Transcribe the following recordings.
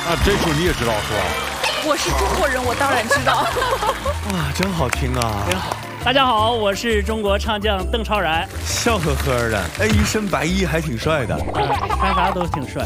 啊，这首你也知道是吧？ 我是中国人，我当然知道。 哇，真好听啊！ 真好。大家好，我是中国唱将邓超然， 笑呵呵的，哎，一身白衣还挺帅的， 穿啥都挺帅。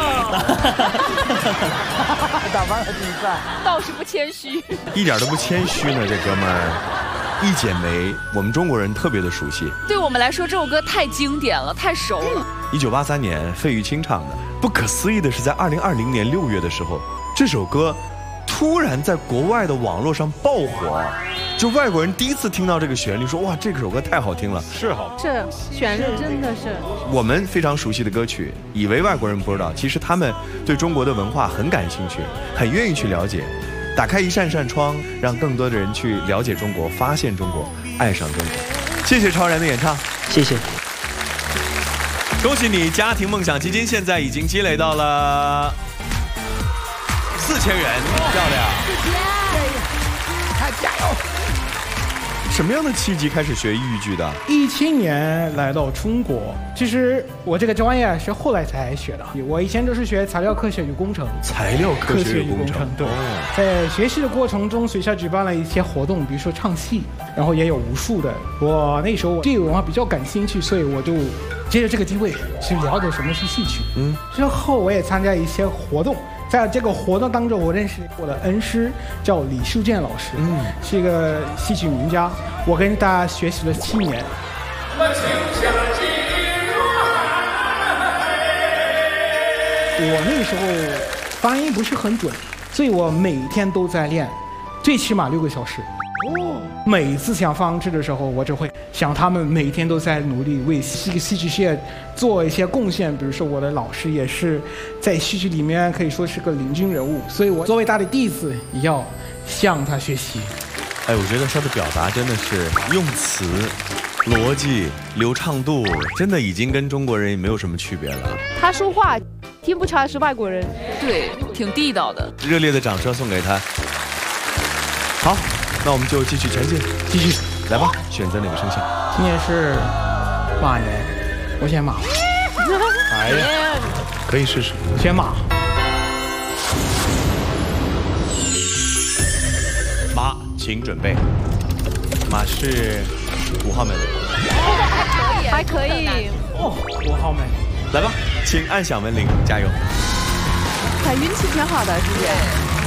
打扮还挺帅， 倒是不谦虚， 一点都不谦虚呢，这哥们儿。一剪梅，我们中国人特别的熟悉。 对我们来说，这首歌太经典了，太熟了。 1983年，费玉清唱的。不可思议的是，在2020年6月的时候，这首歌突然在国外的网络上爆火。就外国人第一次听到这个旋律，说哇，这首歌太好听了， 是好， 是旋律真的是我们非常熟悉的歌曲，以为外国人不知道，其实他们对中国的文化很感兴趣，很愿意去了解。打开一扇扇窗，让更多的人去了解中国，发现中国，爱上中国。谢谢超然的演唱， 谢谢。 恭喜你，家庭梦想基金现在已经积累到了4000元，漂亮！ 加油！ 什么样的契机开始学豫剧的 ？17年来到中国，其实我这个专业是后来才学的。我以前都是学材料科学与工程。 材料科学与工程， 对。在学习的过程中，学校举办了一些活动，比如说唱戏，然后也有武术的。我那时候对文化比较感兴趣，所以我就借着这个机会去了解什么是戏曲。之后我也参加一些活动。在这个活动当中，我认识我的恩师叫李树建老师，是一个戏曲名家。我跟他学习了7年。我那时候发音不是很准，所以我每天都在练，最起码6个小时。每次想放置的时候，我就会想他们每天都在努力为戏剧界做一些贡献。比如说我的老师也是在戏剧里面可以说是个领军人物，所以我作为他的弟子也要向他学习。 哎，我觉得他的表达真的是用词、逻辑、流畅度，真的已经跟中国人也没有什么区别了。 他说话听不出来是外国人， 对，挺地道的。 热烈的掌声送给他。好，那我们就继续前进，继续来吧，选择哪个声线？ 今年是马年，我选马。 哎呀，可以试试， 选马。 马，请准备。马是5号门。 还可以。 哦，5号门。 来吧，请按响门铃，加油。 他运气挺好的，是不是？